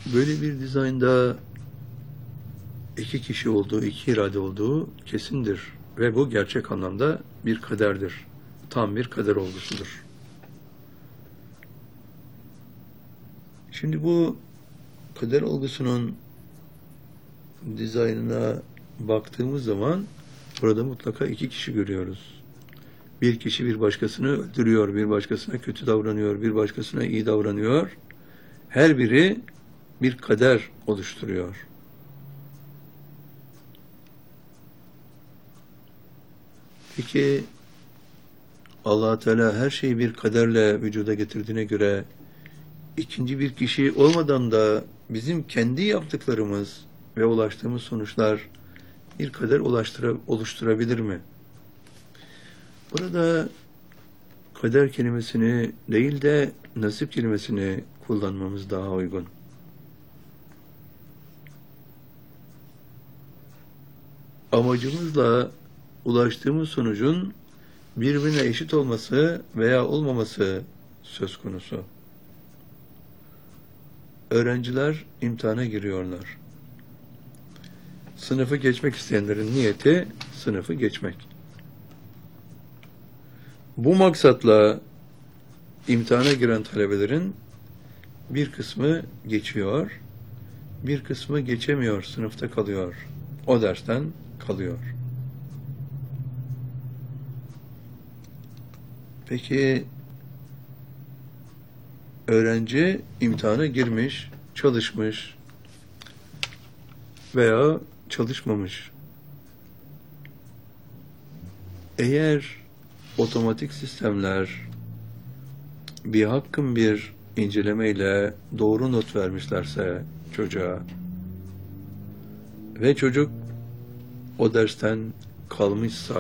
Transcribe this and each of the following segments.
Böyle bir dizaynda iki kişi olduğu, iki irade olduğu kesindir. Ve bu gerçek anlamda bir kaderdir. Tam bir kader olgusudur. Şimdi bu kader olgusunun dizaynına baktığımız zaman burada mutlaka iki kişi görüyoruz. Bir kişi bir başkasını öldürüyor, bir başkasına kötü davranıyor, bir başkasına iyi davranıyor. Her biri bir kader oluşturuyor. Peki Allah Teala her şeyi bir kaderle vücuda getirdiğine göre ikinci bir kişi olmadan da bizim kendi yaptıklarımız ve ulaştığımız sonuçlar bir kader oluşturabilir mi? Burada kader kelimesini değil de nasip kelimesini kullanmamız daha uygun. Amacımızla ulaştığımız sonucun birbirine eşit olması veya olmaması söz konusu. Öğrenciler imtihana giriyorlar. Sınıfı geçmek isteyenlerin niyeti sınıfı geçmek. Bu maksatla imtihana giren talebelerin bir kısmı geçiyor, bir kısmı geçemiyor, sınıfta kalıyor. O dersten kalıyor. Peki öğrenci imtihana girmiş, çalışmış veya çalışmamış. Eğer otomatik sistemler bir hakkın bir incelemeyle doğru not vermişlerse çocuğa ve çocuk o dersten kalmışsa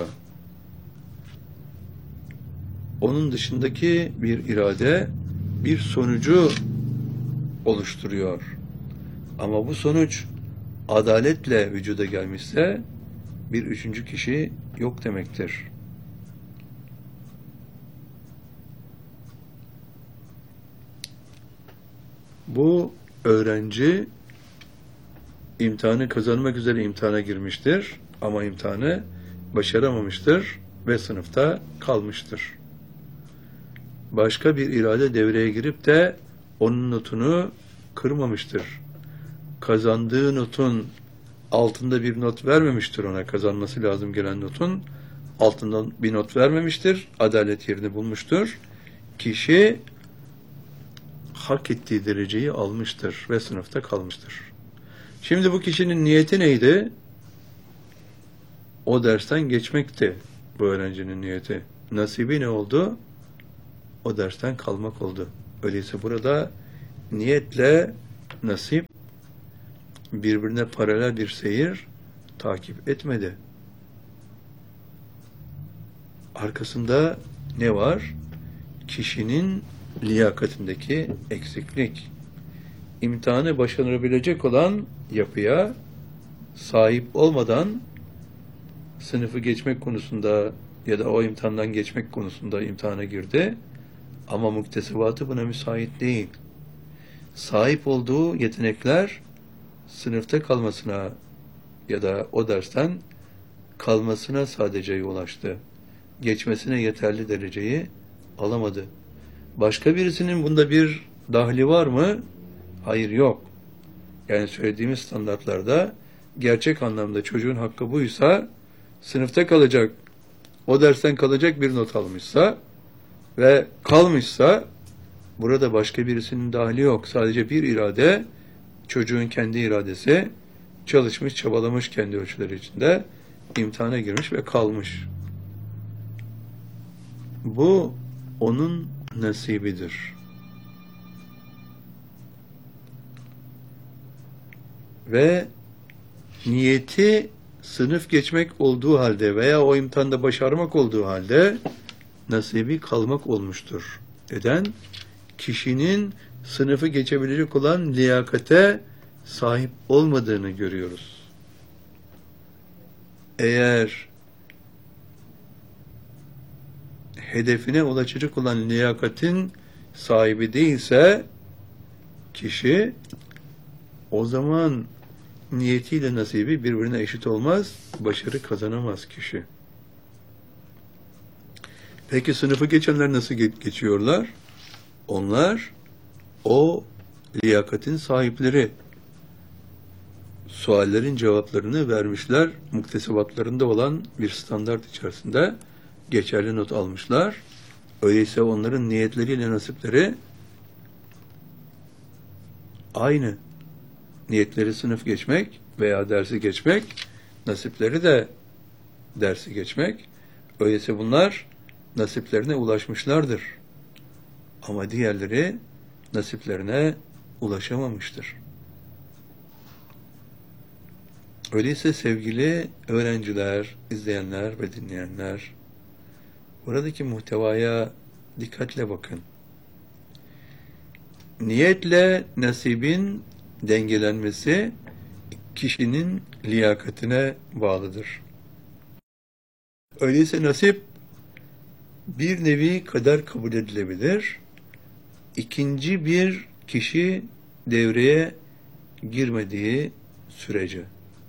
onun dışındaki bir irade bir sonucu oluşturuyor. Ama bu sonuç adaletle vücuda gelmişse bir üçüncü kişi yok demektir. Bu öğrenci imtihanı kazanmak üzere imtihana girmiştir ama imtihanı başaramamıştır ve sınıfta kalmıştır. Başka bir irade devreye girip de onun notunu kırmamıştır. Kazandığı notun altında bir not vermemiştir ona, kazanması lazım gelen notun altından bir not vermemiştir, adalet yerini bulmuştur. Kişi hak ettiği dereceyi almıştır ve sınıfta kalmıştır. Şimdi bu kişinin niyeti neydi? O dersten geçmekti bu öğrencinin niyeti. Nasibi ne oldu? O dersten kalmak oldu. Öyleyse burada niyetle nasip birbirine paralel bir seyir takip etmedi. Arkasında ne var? Kişinin liyakatindeki eksiklik. İmtihanı başarabilecek olan yapıya sahip olmadan sınıfı geçmek konusunda ya da o imtihandan geçmek konusunda imtihana girdi. Ama muktesebatı buna müsait değil. Sahip olduğu yetenekler sınıfta kalmasına ya da o dersten kalmasına sadece ulaştı. Geçmesine yeterli dereceyi alamadı. Başka birisinin bunda bir dahli var mı? Hayır, yok. Yani söylediğimiz standartlarda gerçek anlamda çocuğun hakkı buysa sınıfta kalacak, o dersten kalacak bir not almışsa ve kalmışsa burada başka birisinin dahli yok. Sadece bir irade, çocuğun kendi iradesi çalışmış, çabalamış kendi ölçüleri içinde, imtihana girmiş ve kalmış. Bu onun nasibidir. Ve niyeti sınıf geçmek olduğu halde veya o imtihanda başarmak olduğu halde nasibi kalmak olmuştur. Neden? Kişinin sınıfı geçebilecek olan liyakate sahip olmadığını görüyoruz. Eğer hedefine ulaşacak olan liyakatin sahibi değilse kişi o zaman niyetiyle nasibi birbirine eşit olmaz, başarı kazanamaz kişi. Peki sınıfı geçenler nasıl geçiyorlar? Onlar o liyakatin sahipleri. Suallerin cevaplarını vermişler, muktesebatlarında olan bir standart içerisinde geçerli not almışlar. Öyleyse onların niyetleriyle nasipleri aynı. Niyetleri sınıf geçmek veya dersi geçmek, nasipleri de dersi geçmek. Öyleyse bunlar nasiplerine ulaşmışlardır. Ama diğerleri nasiplerine ulaşamamıştır. Öyleyse sevgili öğrenciler, izleyenler ve dinleyenler, buradaki muhtevaya dikkatle bakın. Niyetle nasibin dengelenmesi kişinin liyakatine bağlıdır. Öyleyse nasip bir nevi kader kabul edilebilir. İkinci bir kişi devreye girmediği sürece.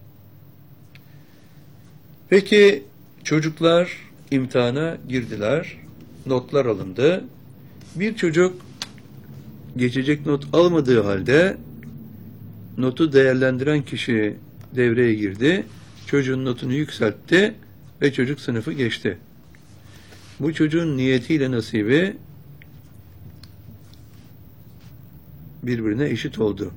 Peki çocuklar imtihana girdiler, notlar alındı. Bir çocuk geçecek not almadığı halde notu değerlendiren kişi devreye girdi, çocuğun notunu yükseltti ve çocuk sınıfı geçti. Bu çocuğun niyetiyle nasibi birbirine eşit oldu.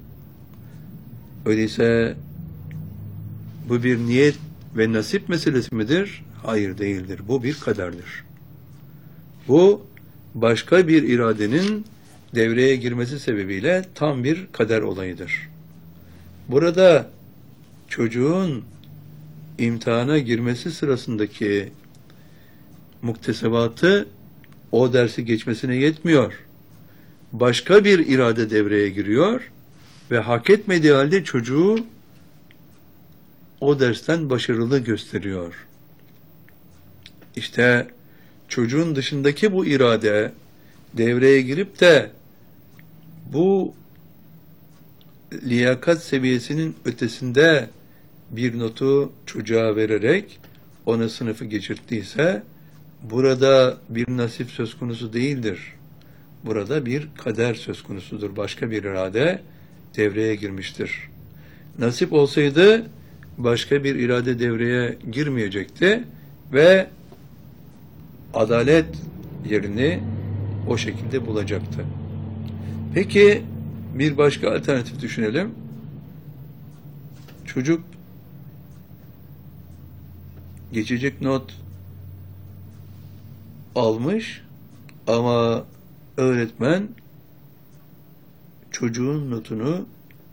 Öyleyse bu bir niyet ve nasip meselesi midir? Hayır, değildir. Bu bir kaderdir. Bu başka bir iradenin devreye girmesi sebebiyle tam bir kader olayıdır. Burada çocuğun imtihana girmesi sırasındaki muktesebatı o dersi geçmesine yetmiyor. Başka bir irade devreye giriyor ve hak etmediği halde çocuğu o dersten başarılı gösteriyor. İşte çocuğun dışındaki bu irade devreye girip de bu liyakat seviyesinin ötesinde bir notu çocuğa vererek ona sınıfı geçirttiyse burada bir nasip söz konusu değildir. Burada bir kader söz konusudur. Başka bir irade devreye girmiştir. Nasip olsaydı başka bir irade devreye girmeyecekti ve adalet yerini o şekilde bulacaktı. Peki bir başka alternatif düşünelim. Çocuk geçecek not almış ama öğretmen çocuğun notunu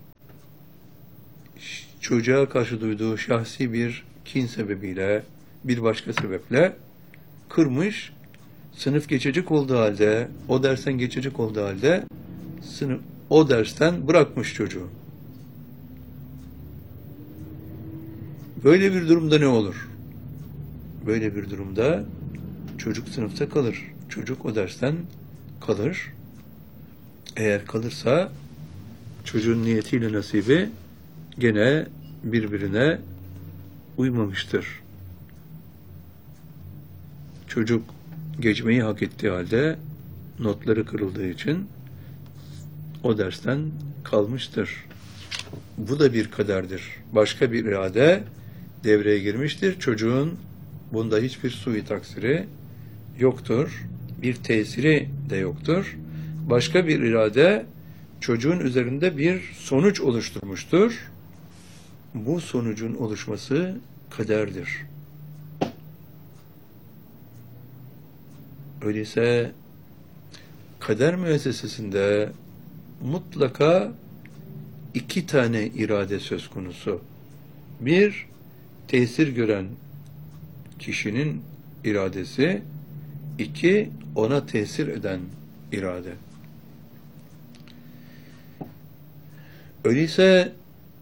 çocuğa karşı duyduğu şahsi bir kin sebebiyle, bir başka sebeple kırmış, sınıf geçecek olduğu halde, o dersten geçecek olduğu halde o dersten bırakmış çocuğu. Böyle bir durumda ne olur? Böyle bir durumda çocuk sınıfta kalır. Çocuk o dersten kalır. Eğer kalırsa çocuğun niyetiyle nasibi gene birbirine uymamıştır. Çocuk geçmeyi hak ettiği halde notları kırıldığı için o dersten kalmıştır. Bu da bir kaderdir. Başka bir irade devreye girmiştir. Çocuğun bunda hiçbir sui taksiri yoktur. Bir tesiri de yoktur. Başka bir irade çocuğun üzerinde bir sonuç oluşturmuştur. Bu sonucun oluşması kaderdir. Öyleyse kader müessesesinde mutlaka iki tane irade söz konusu. Bir, tesir gören kişinin iradesi. İki, ona tesir eden irade. Öyleyse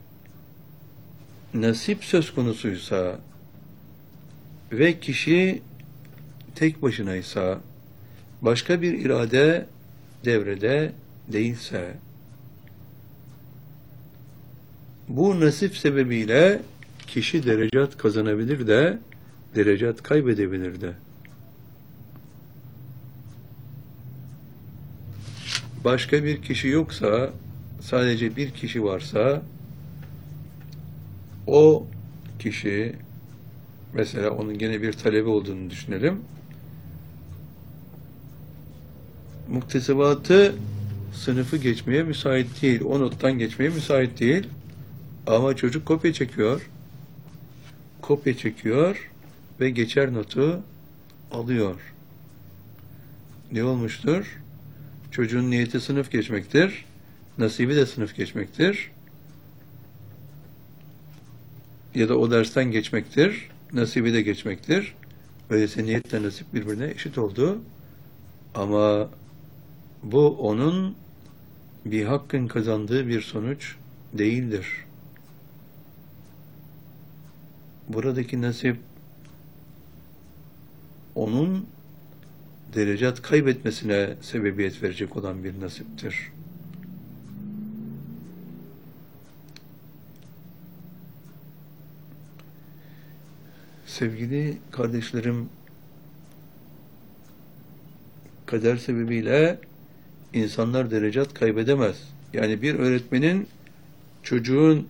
nasip söz konusuysa ve kişi tek başınaysa, başka bir irade devrede değilse, Bu nasip sebebiyle kişi derecat kazanabilir de, derecat kaybedebilir de. Başka bir kişi yoksa, sadece bir kişi varsa, o kişi, mesela onun gene bir talebi olduğunu düşünelim, muktesebatı sınıfı geçmeye müsait değil, o nottan geçmeye müsait değil, ama çocuk kopya çekiyor ve geçer notu alıyor. Ne olmuştur? Çocuğun niyeti sınıf geçmektir, nasibi de sınıf geçmektir. Ya da o dersten geçmektir, nasibi de geçmektir. Öyleyse niyetle nasip birbirine eşit oldu. Ama bu onun bir hakkın kazandığı bir sonuç değildir. Buradaki nasip onun derecat kaybetmesine sebebiyet verecek olan bir nasiptir. Sevgili kardeşlerim, kader sebebiyle insanlar derecat kaybedemez. Yani bir öğretmenin çocuğun,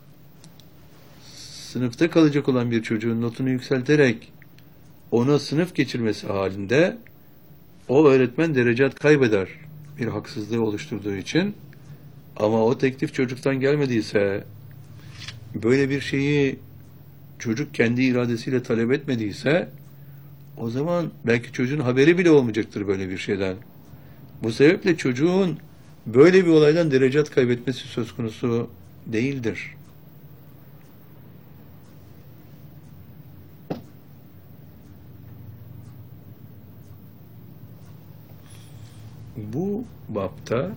sınıfta kalacak olan bir çocuğun notunu yükselterek ona sınıf geçirmesi halinde o öğretmen derecat kaybeder bir haksızlığı oluşturduğu için. Ama o teklif çocuktan gelmediyse, böyle bir şeyi çocuk kendi iradesiyle talep etmediyse, o zaman belki çocuğun haberi bile olmayacaktır böyle bir şeyden. Bu sebeple çocuğun böyle bir olaydan derecat kaybetmesi söz konusu değildir. Bu bapta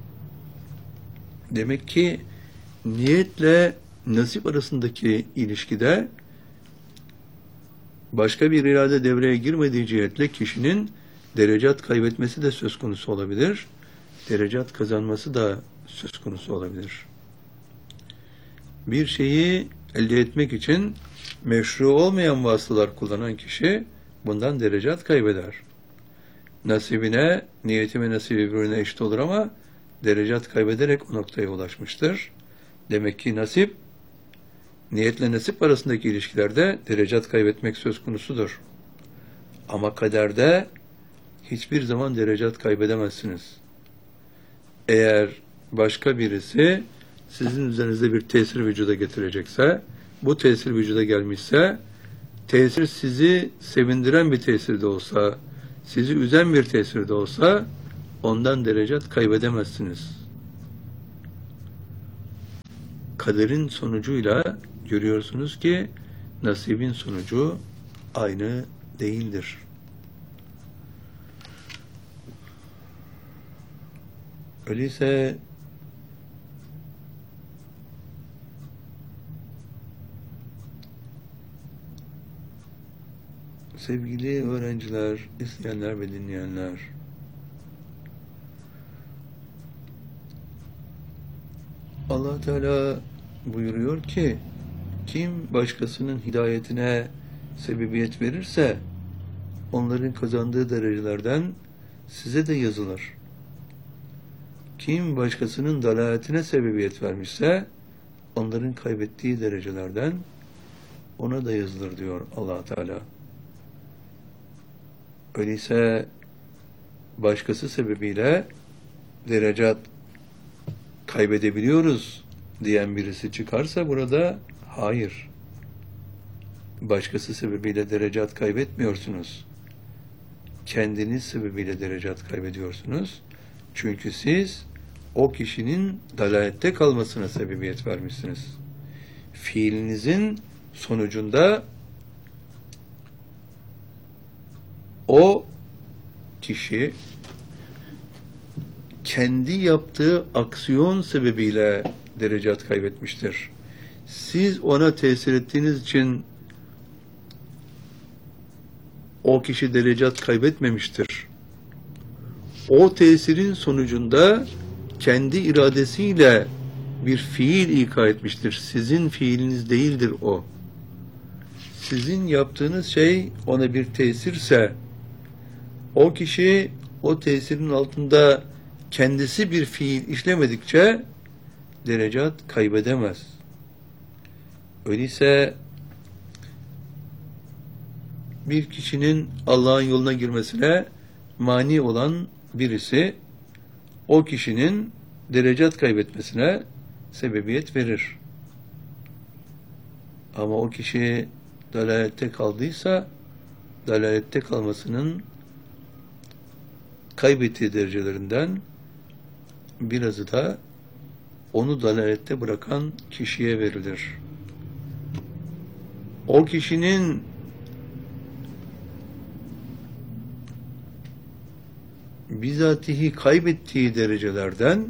demek ki niyetle nasip arasındaki ilişkide başka bir irade devreye girmediği cihetle kişinin derecat kaybetmesi de söz konusu olabilir. Derecat kazanması da söz konusu olabilir. Bir şeyi elde etmek için meşru olmayan vasıtalar kullanan kişi bundan derecat kaybeder. Nasibine, niyeti ve nasibi birbirine eşit olur ama derecat kaybederek o noktaya ulaşmıştır. Demek ki nasip, niyetle nasip arasındaki ilişkilerde derecat kaybetmek söz konusudur. Ama kaderde hiçbir zaman derecat kaybedemezsiniz. Eğer başka birisi sizin üzerinizde bir tesir vücuda getirecekse, bu tesir vücuda gelmişse, tesir sizi sevindiren bir tesir de olsa, sizi üzen bir tesir de olsa, ondan derecat kaybedemezsiniz. Kaderin sonucuyla görüyorsunuz ki nasibin sonucu aynı değildir. Öyleyse sevgili öğrenciler, isteyenler ve dinleyenler, Allah Teala buyuruyor ki, kim başkasının hidayetine sebebiyet verirse, onların kazandığı derecelerden size de yazılır. Kim başkasının dalaletine sebebiyet vermişse, onların kaybettiği derecelerden ona da yazılır diyor Allah Teala. Öyleyse başkası sebebiyle derecat kaybedebiliyoruz diyen birisi çıkarsa burada hayır. Başkası sebebiyle derecat kaybetmiyorsunuz. Kendiniz sebebiyle derecat kaybediyorsunuz. Çünkü siz o kişinin dalalette kalmasına sebebiyet vermişsiniz. Fiilinizin sonucunda o kişi kendi yaptığı aksiyon sebebiyle derecat kaybetmiştir. Siz ona tesir ettiğiniz için o kişi derecat kaybetmemiştir. O tesirin sonucunda kendi iradesiyle bir fiil ika etmiştir. Sizin fiiliniz değildir o. Sizin yaptığınız şey ona bir tesirse, o kişi o tesirin altında kendisi bir fiil işlemedikçe derecat kaybedemez. Öyleyse bir kişinin Allah'ın yoluna girmesine mani olan birisi o kişinin derecat kaybetmesine sebebiyet verir. Ama o kişi dalalette kaldıysa dalalette kalmasının kaybettiği derecelerinden birazı da onu dalalette bırakan kişiye verilir. O kişinin bizatihi kaybettiği derecelerden,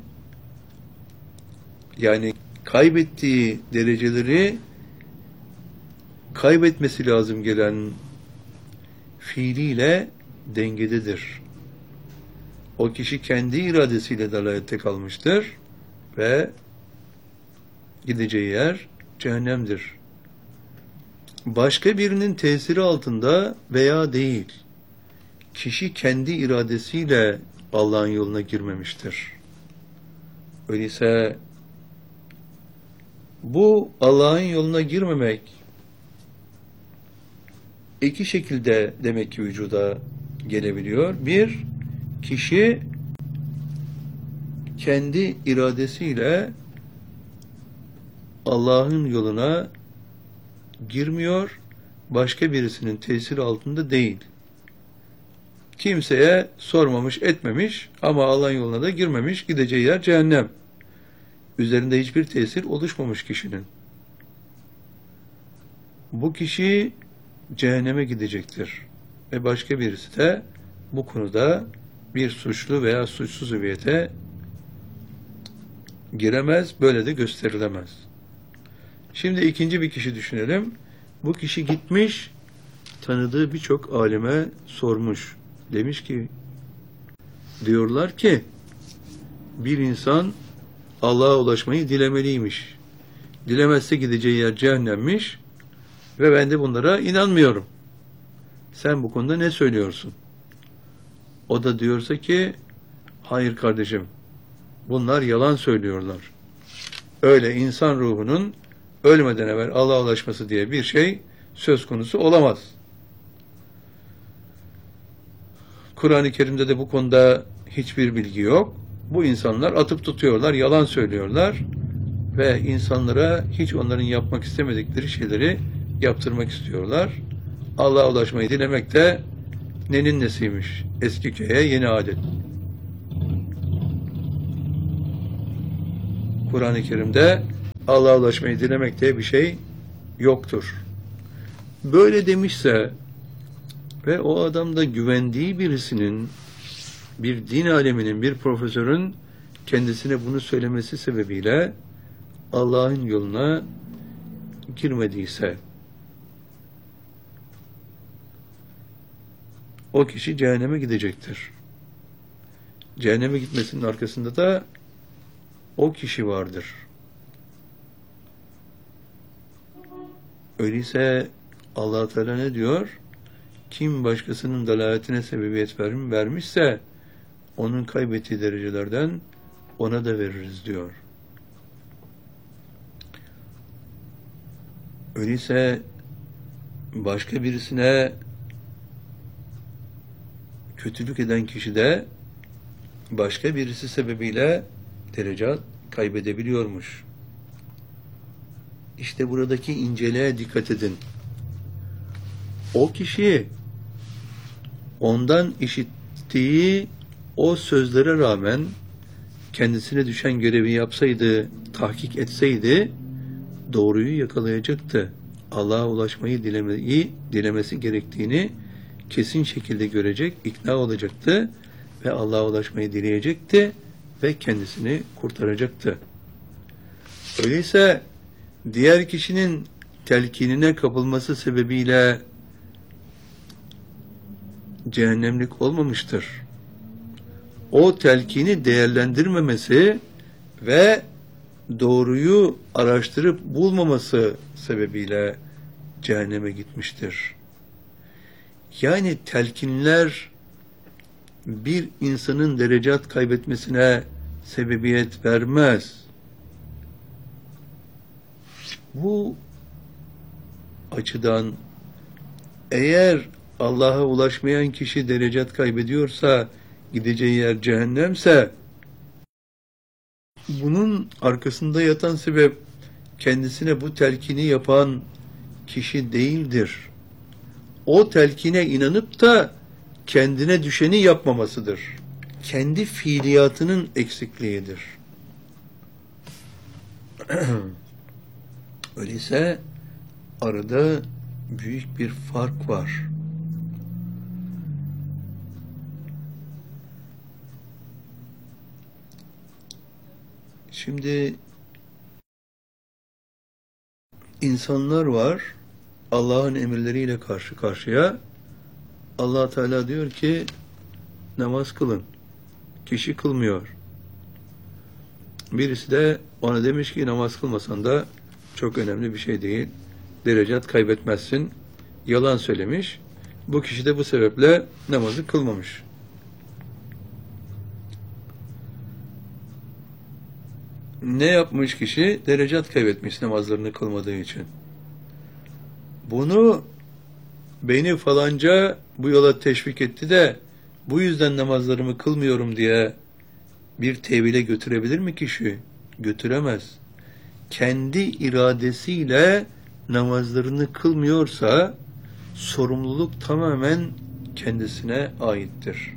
yani kaybettiği dereceleri kaybetmesi lazım gelen fiiliyle dengededir. O kişi kendi iradesiyle dalalette kalmıştır ve gideceği yer cehennemdir. Başka birinin tesiri altında veya değil, kişi kendi iradesiyle Allah'ın yoluna girmemiştir. Öyleyse bu Allah'ın yoluna girmemek iki şekilde demek ki vücuda gelebiliyor. Bir, kişi kendi iradesiyle Allah'ın yoluna girmiyor, başka birisinin tesiri altında değil. Kimseye sormamış, etmemiş ama Allah'ın yoluna da girmemiş, gideceği yer cehennem. Üzerinde hiçbir tesir oluşmamış kişinin. Bu kişi cehenneme gidecektir. Ve başka birisi de bu konuda bir suçlu veya suçsuz hüviyete giremez, böyle de gösterilemez. Şimdi ikinci bir kişi düşünelim. Bu kişi gitmiş, tanıdığı birçok alime sormuş. Demiş ki, diyorlar ki, bir insan Allah'a ulaşmayı dilemeliymiş. Dilemezse gideceği yer cehennemmiş ve ben de bunlara inanmıyorum. Sen bu konuda ne söylüyorsun? O da diyorsa ki, hayır kardeşim, bunlar yalan söylüyorlar. Öyle insan ruhunun ölmeden evvel Allah'a ulaşması diye bir şey söz konusu olamaz. Kur'an-ı Kerim'de de bu konuda hiçbir bilgi yok. Bu insanlar atıp tutuyorlar, yalan söylüyorlar ve insanlara hiç onların yapmak istemedikleri şeyleri yaptırmak istiyorlar. Allah'a ulaşmayı dilemek de nenin nesiymiş? Eski köye yeni adet. Kur'an-ı Kerim'de Allah'a ulaşmayı dilemek diye bir şey yoktur. Böyle demişse ve o adamda güvendiği birisinin, bir din aleminin, bir profesörün kendisine bunu söylemesi sebebiyle Allah'ın yoluna girmediyse o kişi cehenneme gidecektir. Cehenneme gitmesinin arkasında da o kişi vardır. Öyleyse Allah Teala ne diyor? Kim başkasının dalaletine sebebiyet vermişse onun kaybettiği derecelerden ona da veririz diyor. Öyleyse başka birisine kötülük eden kişi de başka birisi sebebiyle derece kaybedebiliyormuş. İşte buradaki inceliğe dikkat edin. O kişi ondan işittiği o sözlere rağmen kendisine düşen görevi yapsaydı, tahkik etseydi doğruyu yakalayacaktı. Allah'a ulaşmayı dilemesi gerektiğini kesin şekilde görecek, ikna olacaktı ve Allah'a ulaşmayı dileyecekti ve kendisini kurtaracaktı. Öyleyse diğer kişinin telkinine kapılması sebebiyle cehennemlik olmamıştır. O telkini değerlendirmemesi ve doğruyu araştırıp bulmaması sebebiyle cehenneme gitmiştir. Yani telkinler bir insanın derecat kaybetmesine sebebiyet vermez. Bu açıdan eğer Allah'a ulaşmayan kişi derecat kaybediyorsa, gideceği yer cehennemse, bunun arkasında yatan sebep kendisine bu telkini yapan kişi değildir. O telkine inanıp da kendine düşeni yapmamasıdır. Kendi fiiliyatının eksikliğidir. Öyleyse arada büyük bir fark var. Şimdi insanlar var, Allah'ın emirleriyle karşı karşıya. Allah Teala diyor ki namaz kılın. Kişi kılmıyor. Birisi de ona demiş ki namaz kılmasan da çok önemli bir şey değil. Derecat kaybetmezsin. Yalan söylemiş. Bu kişi de bu sebeple namazı kılmamış. Ne yapmış kişi? Derecat kaybetmiş namazlarını kılmadığı için. Bunu beni falanca bu yola teşvik etti de bu yüzden namazlarımı kılmıyorum diye bir tevhile götürebilir mi kişi? Götüremez. Kendi iradesiyle namazlarını kılmıyorsa sorumluluk tamamen kendisine aittir.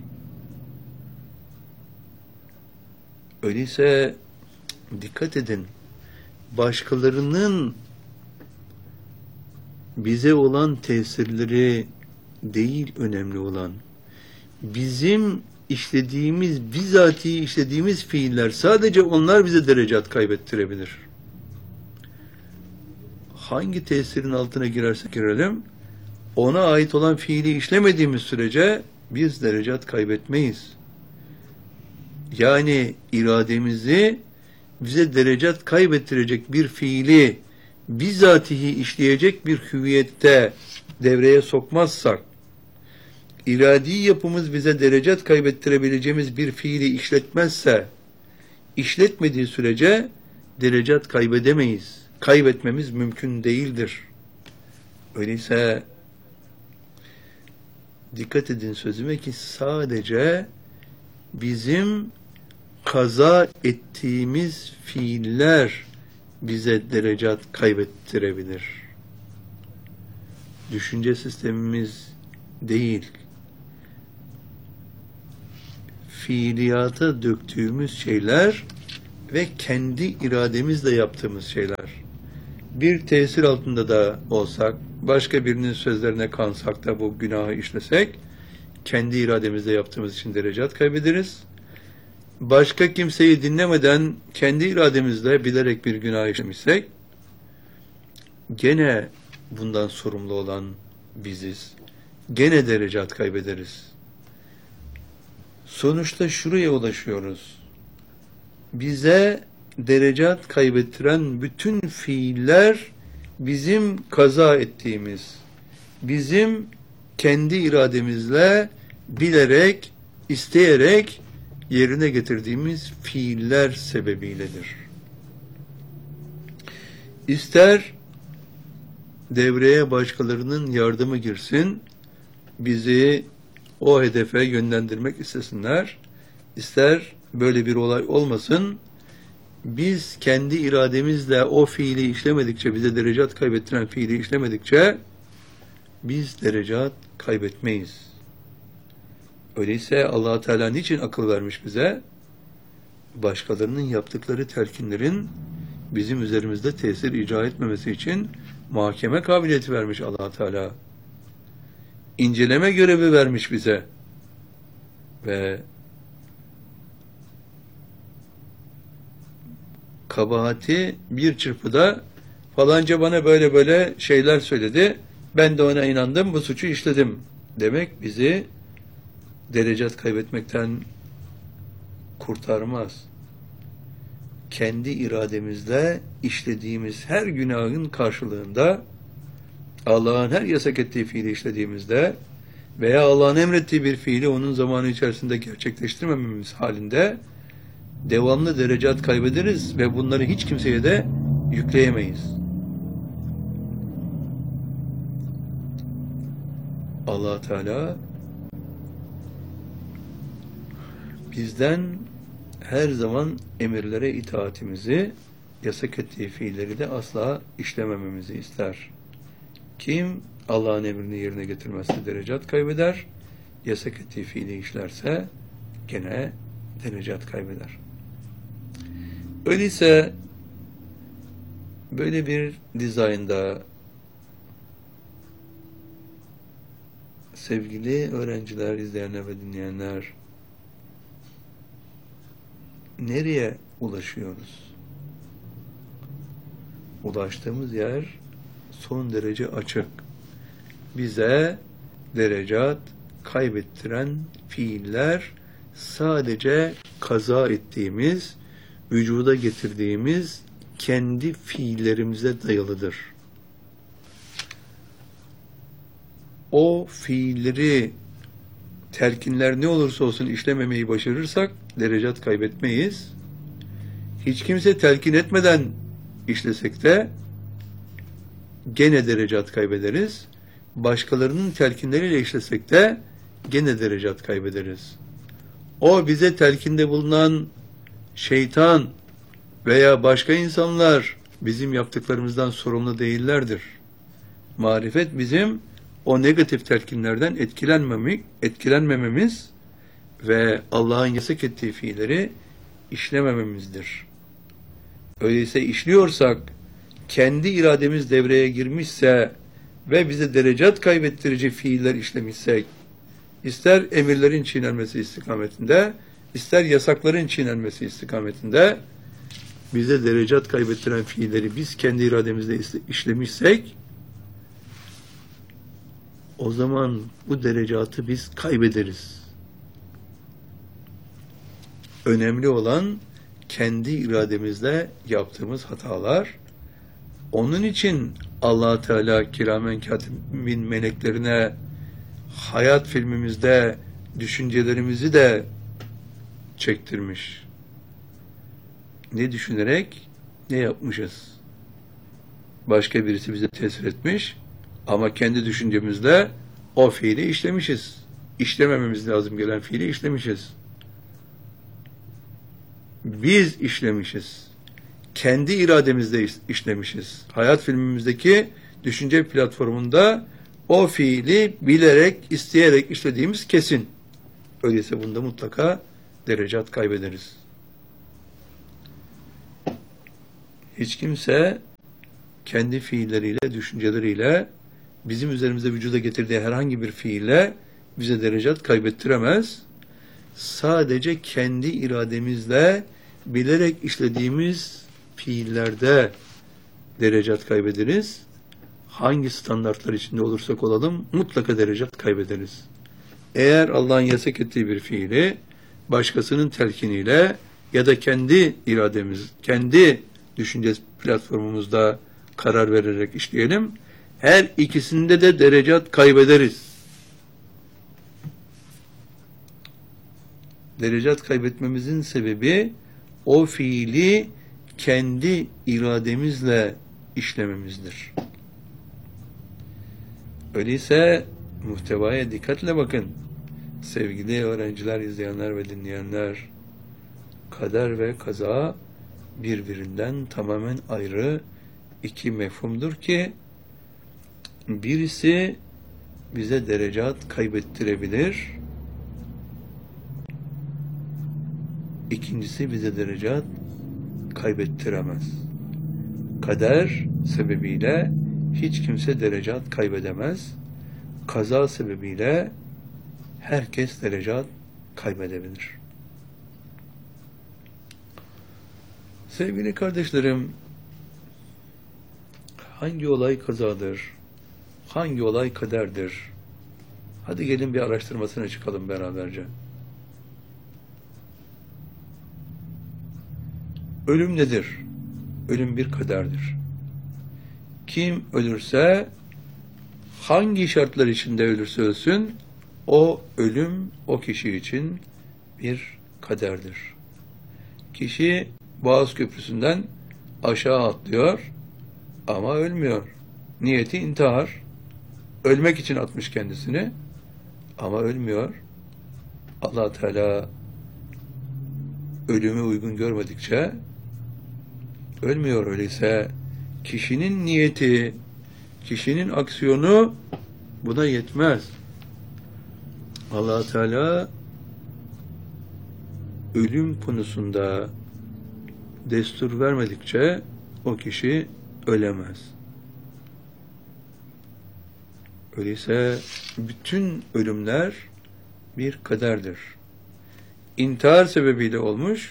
Öyleyse dikkat edin. Başkalarının bize olan tesirleri değil önemli olan. Bizim bizatihi işlediğimiz fiiller, sadece onlar bize derecat kaybettirebilir. Hangi tesirin altına girersek girelim, ona ait olan fiili işlemediğimiz sürece biz derecat kaybetmeyiz. Yani irademizi bize derecat kaybettirecek bir fiili bizatihi işleyecek bir hüviyette devreye sokmazsak, iradi yapımız bize derecat kaybettirebileceğimiz bir fiili işletmezse, işletmediği sürece derecat kaybedemeyiz. Kaybetmemiz mümkün değildir. Öyleyse dikkat edin sözüme ki sadece bizim kaza ettiğimiz fiiller bize derecat kaybettirebilir. Düşünce sistemimiz değil, fiiliyata döktüğümüz şeyler ve kendi irademizle yaptığımız şeyler. Bir tesir altında da olsak, başka birinin sözlerine kansak da bu günahı işlesek, kendi irademizle yaptığımız için derecat kaybederiz. Başka kimseyi dinlemeden kendi irademizle bilerek bir günah işlemişsek, gene bundan sorumlu olan biziz. Gene derecat kaybederiz. Sonuçta şuraya ulaşıyoruz. Bize derecat kaybettiren bütün fiiller bizim kaza ettiğimiz, bizim kendi irademizle bilerek, isteyerek yerine getirdiğimiz fiiller sebebiyledir. İster devreye başkalarının yardımı girsin, bizi o hedefe yönlendirmek istesinler, ister böyle bir olay olmasın, biz kendi irademizle o fiili işlemedikçe, bize derecat kaybettiren fiili işlemedikçe, biz derecat kaybetmeyiz. Öyleyse Allah Teala niçin akıl vermiş bize? Başkalarının yaptıkları telkinlerin bizim üzerimizde tesir icra etmemesi için muhakeme kabiliyeti vermiş Allah Teala. İnceleme görevi vermiş bize. Ve kabahati bir çırpıda falanca bana böyle böyle şeyler söyledi, ben de ona inandım, bu suçu işledim demek bizi derecat kaybetmekten kurtarmaz. kendi irademizle işlediğimiz her günahın karşılığında, Allah'ın her yasak ettiği fiili işlediğimizde veya Allah'ın emrettiği bir fiili onun zamanı içerisinde gerçekleştirmememiz halinde devamlı derecat kaybederiz ve bunları hiç kimseye de yükleyemeyiz. Allah Teala bizden her zaman emirlere itaatimizi, yasak ettiği fiilleri de asla işlemememizi ister. Kim Allah'ın emrini yerine getirmezse derecat kaybeder, yasak ettiği fiili işlerse gene derecat kaybeder. Öyleyse böyle bir dizaynda sevgili öğrenciler, izleyenler ve dinleyenler, nereye ulaşıyoruz? Ulaştığımız yer son derece açık. Bize derecat kaybettiren fiiller sadece kaza ettiğimiz, vücuda getirdiğimiz kendi fiillerimize dayalıdır. O fiilleri, telkinler ne olursa olsun işlememeyi başarırsak derecat kaybetmeyiz. Hiç kimse telkin etmeden işlesek de gene derecat kaybederiz. Başkalarının telkinleriyle işlesek de gene derecat kaybederiz. O bize telkinde bulunan şeytan veya başka insanlar bizim yaptıklarımızdan sorumlu değillerdir. Marifet bizim o negatif telkinlerden etkilenmememiz ve Allah'ın yasak ettiği fiilleri işlemememizdir. Öyleyse işliyorsak, kendi irademiz devreye girmişse ve bize derecat kaybettirici fiiller işlemişsek, ister emirlerin çiğnenmesi istikametinde, ister yasakların çiğnenmesi istikametinde, bize derecat kaybettiren fiilleri biz kendi irademizle işlemişsek, o zaman bu derecatı biz kaybederiz. Önemli olan kendi irademizle yaptığımız hatalar. Onun için Allah Teala kiramen katibin meleklerine hayat filmimizde düşüncelerimizi de çektirmiş. Ne düşünerek ne yapmışız? Başka birisi bize tesir etmiş ama kendi düşüncemizle o fiili işlemişiz. İşlemememiz lazım gelen fiili işlemişiz. Biz işlemişiz. Kendi irademizle işlemişiz. Hayat filmimizdeki düşünce platformunda o fiili bilerek, isteyerek işlediğimiz kesin. Öyleyse bunda mutlaka derecat kaybederiz. Hiç kimse kendi fiilleriyle, düşünceleriyle bizim üzerimize vücuda getirdiği herhangi bir fiille bize derecat kaybettiremez. Sadece kendi irademizle bilerek işlediğimiz fiillerde derecat kaybederiz. Hangi standartlar içinde olursak olalım mutlaka derecat kaybederiz. Eğer Allah'ın yasak ettiği bir fiili başkasının telkiniyle ya da kendi irademiz, kendi düşünce platformumuzda karar vererek işleyelim, her ikisinde de derecat kaybederiz. Derecat kaybetmemizin sebebi o fiili kendi irademizle işlememizdir. Öyleyse muhtevaya dikkatle bakın. Sevgili öğrenciler, izleyenler ve dinleyenler, kader ve kaza birbirinden tamamen ayrı iki mefhumdur ki birisi bize derecat kaybettirebilir, ikincisi bize derecat kaybettiremez. Kader sebebiyle hiç kimse derecat kaybedemez. Kaza sebebiyle herkes derecat kaybedebilir. Sevgili kardeşlerim, hangi olay kazadır? Hangi olay kaderdir? Hadi gelin bir araştırmasına çıkalım beraberce. Ölüm nedir? Ölüm bir kaderdir. Kim ölürse, hangi şartlar içinde ölürse ölsün, o ölüm o kişi için bir kaderdir. Kişi Boğaz Köprüsü'nden aşağı atlıyor ama ölmüyor. Niyeti intihar. Ölmek için atmış kendisini ama ölmüyor. Allah Teala ölümü uygun görmedikçe ölmüyor. Öyleyse kişinin niyeti, kişinin aksiyonu buna yetmez. Allah Teala ölüm konusunda destur vermedikçe o kişi ölemez. Öyleyse bütün ölümler bir kaderdir. İntihar sebebiyle olmuş,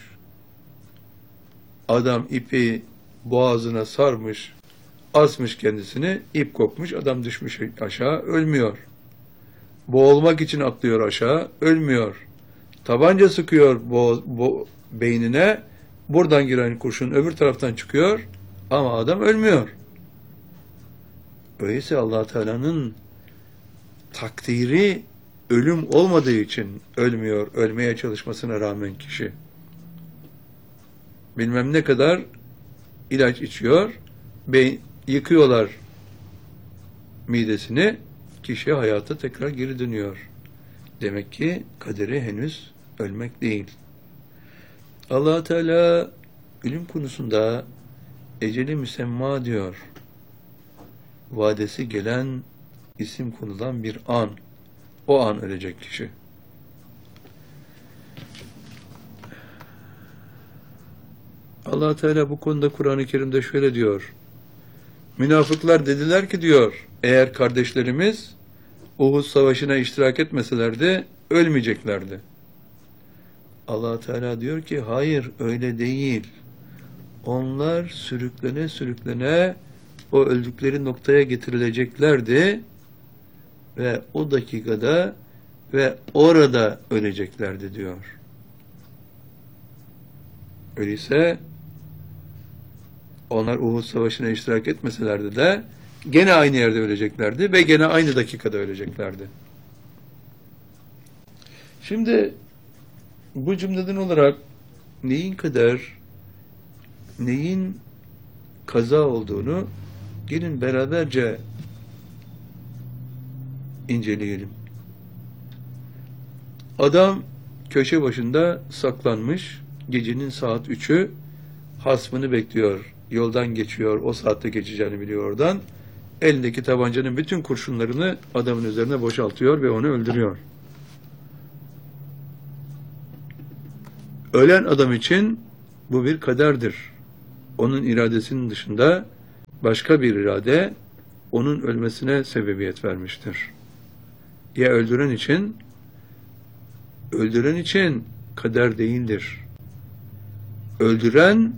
adam ipi boğazına sarmış, asmış kendisini, ip kopmuş, adam düşmüş aşağı, ölmüyor. Boğulmak için atlıyor aşağı, ölmüyor. Tabanca sıkıyor beynine, buradan giren kurşun öbür taraftan çıkıyor ama adam ölmüyor. Öyleyse Allah Teala'nın takdiri ölüm olmadığı için ölmüyor, ölmeye çalışmasına rağmen kişi. Bilmem ne kadar ilaç içiyor, yıkıyorlar midesini, kişi hayata tekrar geri dönüyor. Demek ki kaderi henüz ölmek değil. Allah Teala ölüm konusunda eceli müsemma diyor. Vadesi gelen, isim konulan bir an. O an ölecek kişi. Allah Teala bu konuda Kur'an-ı Kerim'de şöyle diyor. Münafıklar dediler ki diyor, eğer kardeşlerimiz Uhud Savaşı'na iştirak etmeselerdi ölmeyeceklerdi. Allah Teala diyor ki hayır öyle değil. Onlar sürüklene sürüklene o öldükleri noktaya getirileceklerdi ve o dakikada ve orada öleceklerdi diyor. Öyleyse onlar Uhud Savaşı'na iştirak etmeselerdi de gene aynı yerde öleceklerdi ve gene aynı dakikada öleceklerdi. Şimdi bu cümleden olarak neyin kader, neyin kaza olduğunu gelin beraberce inceleyelim. Adam köşe başında saklanmış, gecenin saat 3'ü, hasmını bekliyor, yoldan geçiyor, o saatte geçeceğini biliyor oradan. Elindeki tabancanın bütün kurşunlarını adamın üzerine boşaltıyor ve onu öldürüyor. Ölen adam için bu bir kaderdir. Onun iradesinin dışında başka bir irade onun ölmesine sebebiyet vermiştir. Ya öldüren için kader değildir. Öldüren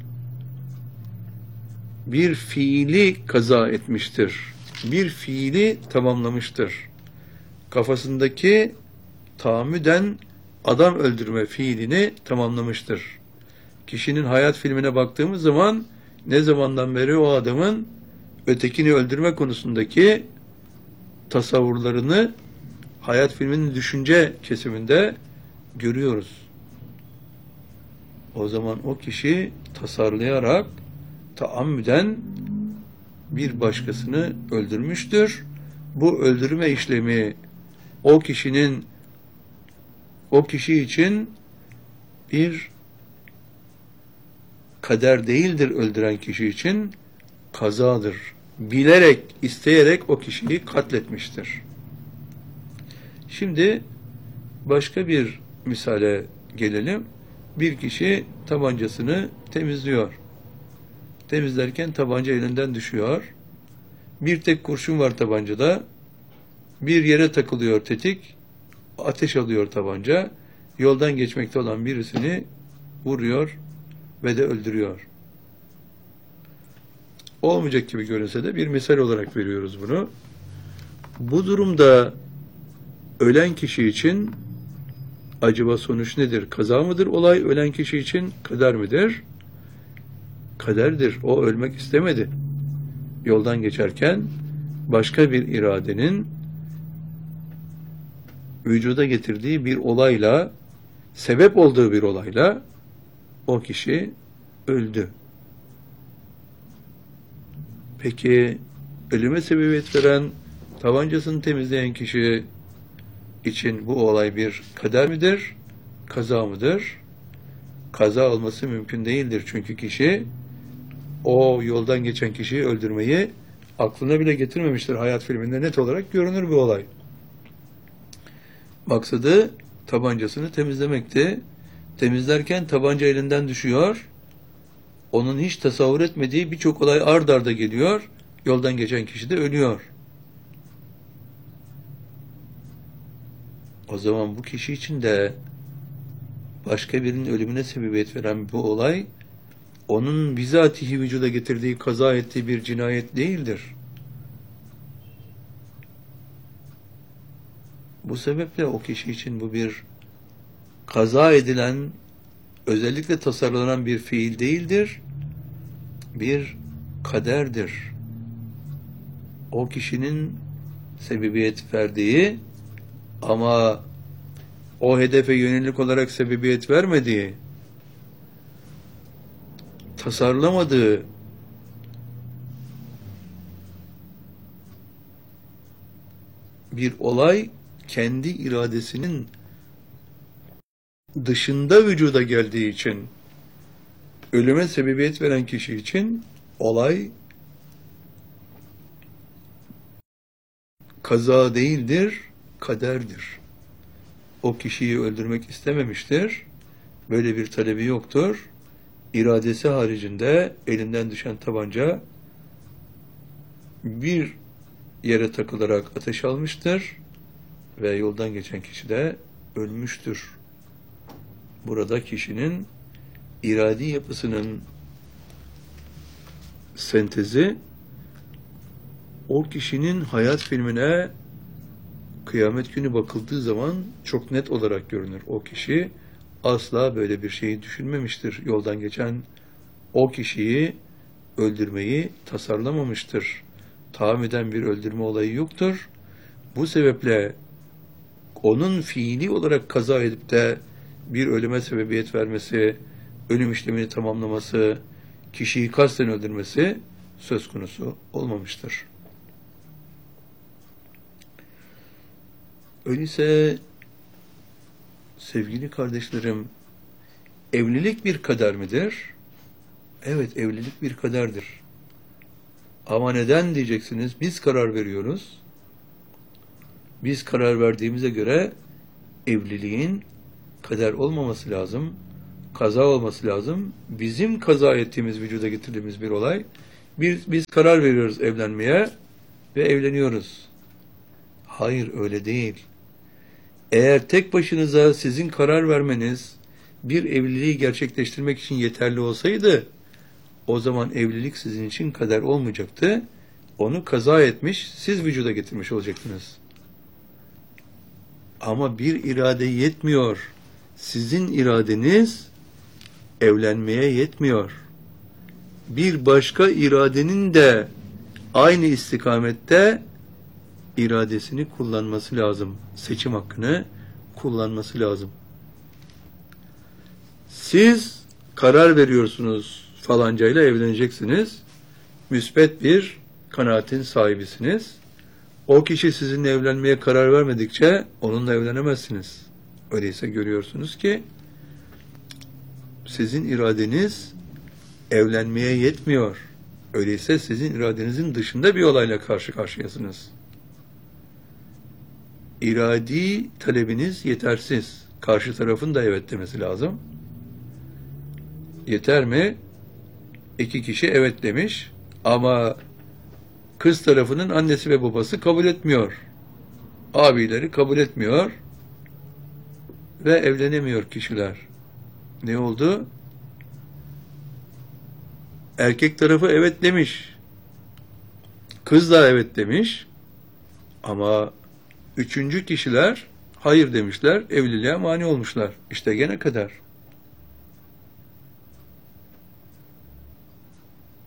bir fiili kaza etmiştir. Bir fiili tamamlamıştır. Kafasındaki tahammüden adam öldürme fiilini tamamlamıştır. Kişinin hayat filmine baktığımız zaman ne zamandan beri o adamın ötekini öldürme konusundaki tasavvurlarını hayat filminin düşünce kesiminde görüyoruz. O zaman o kişi tasarlayarak taammüden bir başkasını öldürmüştür. Bu öldürme işlemi o kişi için bir kader değildir, öldüren kişi için kazadır. Bilerek, isteyerek o kişiyi katletmiştir. Şimdi başka bir misale gelelim. Bir kişi tabancasını temizliyor. Temizlerken tabanca elinden düşüyor. Bir tek kurşun var tabancada. Bir yere takılıyor tetik. Ateş alıyor tabanca. Yoldan geçmekte olan birisini vuruyor ve de öldürüyor. Olmayacak gibi görünse de bir misal olarak veriyoruz bunu. Bu durumda ölen kişi için acaba sonuç nedir? Kaza mıdır olay? Ölen kişi için kader midir? kaderdir. O ölmek istemedi. Yoldan geçerken başka bir iradenin vücuda getirdiği bir olayla, sebep olduğu bir olayla o kişi öldü. Peki ölüme sebebiyet veren, tabancasını temizleyen kişi için bu olay bir kader midir, kaza mıdır? Kaza olması mümkün değildir. Çünkü kişi o yoldan geçen kişiyi öldürmeyi aklına bile getirmemiştir. Hayat filminde net olarak görünür bir olay. Maksadı tabancasını temizlemekti. Temizlerken tabanca elinden düşüyor. Onun hiç tasavvur etmediği birçok olay ard arda geliyor. Yoldan geçen kişi de ölüyor. O zaman bu kişi için de başka birinin ölümüne sebebiyet veren bu olay, onun bizatihi vücuda getirdiği, kaza ettiği bir cinayet değildir. Bu sebeple o kişi için bu bir kaza edilen, özellikle tasarlanan bir fiil değildir, bir kaderdir. O kişinin sebebiyet verdiği ama o hedefe yönelik olarak sebebiyet vermediği, tasarlamadığı bir olay kendi iradesinin dışında vücuda geldiği için ölüme sebebiyet veren kişi için olay kaza değildir, kaderdir. O kişiyi öldürmek istememiştir. Böyle bir talebi yoktur. İradesi haricinde elinden düşen tabanca bir yere takılarak ateş almıştır ve yoldan geçen kişi de ölmüştür. Burada kişinin iradi yapısının sentezi o kişinin hayat filmine kıyamet günü bakıldığı zaman çok net olarak görünür. O kişi asla böyle bir şeyi düşünmemiştir. Yoldan geçen o kişiyi öldürmeyi tasarlamamıştır. Tahammüden bir öldürme olayı yoktur. Bu sebeple onun fiili olarak kaza edip de bir ölüme sebebiyet vermesi, ölüm işlemini tamamlaması, kişiyi kasten öldürmesi söz konusu olmamıştır. Öyleyse sevgili kardeşlerim, evlilik bir kader midir? Evet, evlilik bir kaderdir. Ama neden diyeceksiniz? Biz karar veriyoruz. Biz karar verdiğimize göre evliliğin kader olmaması lazım, kaza olması lazım. Bizim kaza ettiğimiz, vücuda getirdiğimiz bir olay. Biz karar veriyoruz evlenmeye ve evleniyoruz. Hayır, öyle değil. Eğer tek başınıza sizin karar vermeniz bir evliliği gerçekleştirmek için yeterli olsaydı, o zaman evlilik sizin için kader olmayacaktı. Onu kaza etmiş, siz vücuda getirmiş olacaktınız. Ama bir irade yetmiyor. Sizin iradeniz evlenmeye yetmiyor. Bir başka iradenin de aynı istikamette iradesini kullanması lazım. Seçim hakkını kullanması lazım. Siz karar veriyorsunuz, falancayla evleneceksiniz. Müsbet bir kanaatin sahibisiniz. O kişi sizinle evlenmeye karar vermedikçe onunla evlenemezsiniz. Öyleyse görüyorsunuz ki sizin iradeniz evlenmeye yetmiyor. Öyleyse sizin iradenizin dışında bir olayla karşı karşıyasınız. İradi talebiniz yetersiz. Karşı tarafın da evet demesi lazım. Yeter mi? İki kişi evet demiş ama kız tarafının annesi ve babası kabul etmiyor. Abileri kabul etmiyor ve evlenemiyor kişiler. Ne oldu? Erkek tarafı evet demiş. Kız da evet demiş. Ama üçüncü kişiler hayır demişler. Evliliğe mani olmuşlar. İşte gene kader.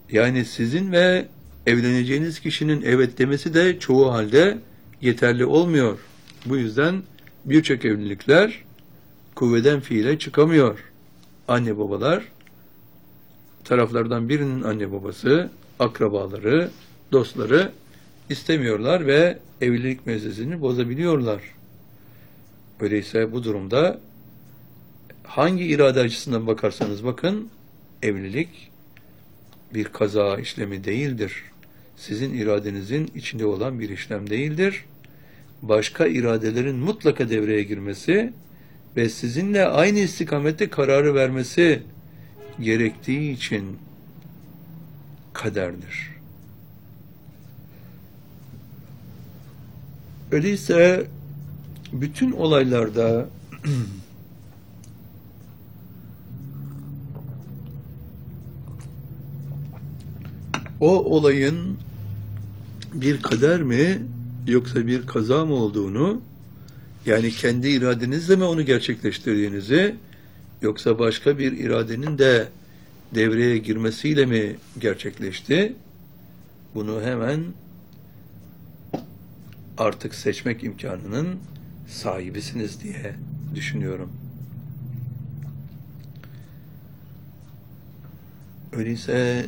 Yani sizin ve evleneceğiniz kişinin evet demesi de çoğu halde yeterli olmuyor. Bu yüzden birçok evlilikler kuvveden fiile çıkamıyor. Anne babalar, taraflardan birinin anne babası, akrabaları, dostları istemiyorlar ve evlilik müessesesini bozabiliyorlar. Öyleyse bu durumda hangi irade açısından bakarsanız bakın, evlilik bir kaza işlemi değildir. Sizin iradenizin içinde olan bir işlem değildir. Başka iradelerin mutlaka devreye girmesi ve sizinle aynı istikamette kararı vermesi gerektiği için kaderdir. Öyleyse bütün olaylarda o olayın bir kader mi yoksa bir kaza mı olduğunu, yani kendi iradenizle mi onu gerçekleştirdiğinizi yoksa başka bir iradenin de devreye girmesiyle mi gerçekleşti, bunu hemen artık seçmek imkanının sahibisiniz diye düşünüyorum. Öyleyse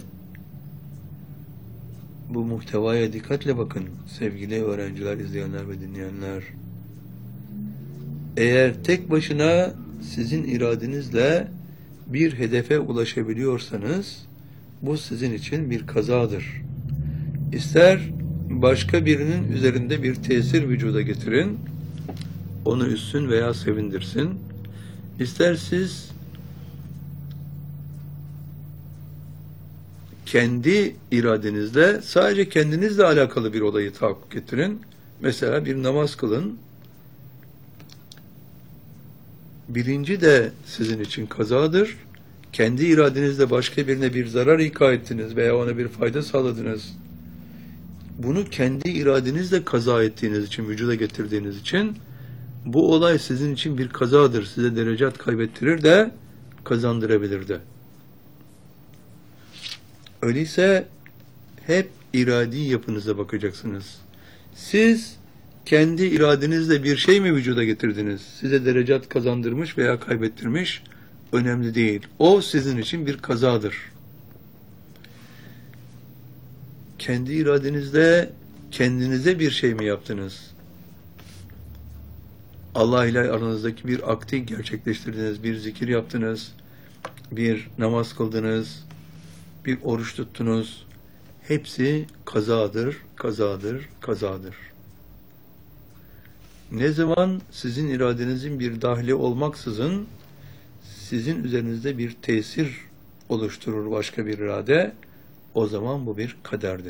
bu muhtevaya dikkatle bakın sevgili öğrenciler, izleyenler ve dinleyenler. Eğer tek başına sizin iradenizle bir hedefe ulaşabiliyorsanız bu sizin için bir kazadır. İster başka birinin üzerinde bir tesir vücuda getirin, onu üzsün veya sevindirsin. İster siz kendi iradenizle, sadece kendinizle alakalı bir olayı tahakkuk getirin. Mesela bir namaz kılın. Birinci de sizin için kazadır. Kendi iradenizle başka birine bir zarar ika ettiniz veya ona bir fayda sağladınız. Bunu kendi iradenizle kaza ettiğiniz için, vücuda getirdiğiniz için bu olay sizin için bir kazadır. Size derecat kaybettirir de kazandırabilir de. Öyleyse hep iradi yapınıza bakacaksınız. Siz kendi iradenizle bir şey mi vücuda getirdiniz? Size derecat kazandırmış veya kaybettirmiş, önemli değil. O sizin için bir kazadır. Kendi iradenizle kendinize bir şey mi yaptınız? Allah ile aranızdaki bir akti gerçekleştirdiniz, bir zikir yaptınız, bir namaz kıldınız, bir oruç tuttunuz. Hepsi kazadır, kazadır, kazadır. Ne zaman sizin iradenizin bir dahli olmaksızın sizin üzerinizde bir tesir oluşturur başka bir irade, o zaman bu bir kaderdir.